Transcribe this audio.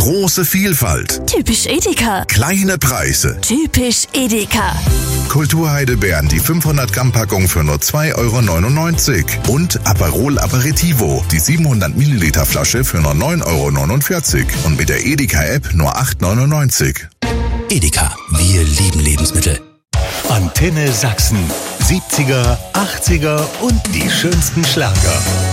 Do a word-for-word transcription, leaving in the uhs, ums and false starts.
Große Vielfalt. Typisch Edeka. Kleine Preise. Typisch Edeka. Kulturheidelbeeren, die fünfhundert Gramm Packung für nur zwei Euro neunundneunzig. Und Aperol Aperitivo, die siebenhundert Milliliter Flasche für nur neun Euro neunundvierzig. Und mit der Edeka-App nur acht Euro neunundneunzig. Edeka, wir lieben Lebensmittel. Antenne Sachsen. siebziger, achtziger und die schönsten Schlager.